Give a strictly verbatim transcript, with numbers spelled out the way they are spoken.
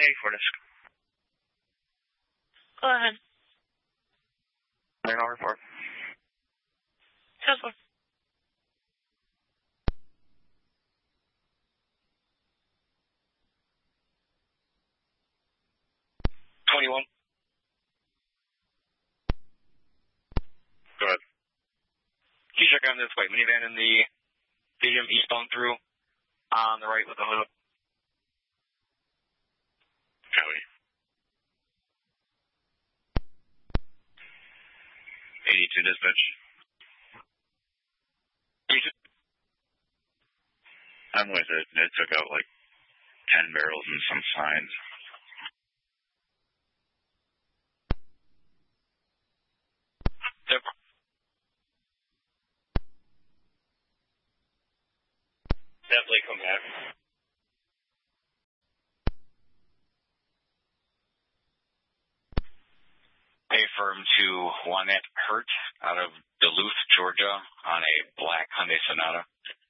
eighty-four disc. Go ahead. Nine hour four. Tesla. Twenty-one. Go ahead. Can you check on this white minivan in the stadium eastbound through on the right with the hood up? Cali. eighty-two dispatch. eighty-two. I'm with it. It took out like ten barrels and some signs. Yep. Definitely come back. A firm to Juanette Hurt out of Duluth, Georgia on a black Hyundai Sonata.